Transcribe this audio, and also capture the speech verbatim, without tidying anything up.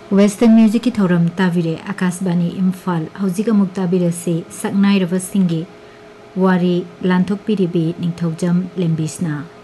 Western music की थौरम ताबिरे आकाशवाणी इम्फाल हौजिक अमुक ताबिरे से सकनाइरब सिंगी वारी लांथोक पिरिबी निंथौजम लेम्बिसना।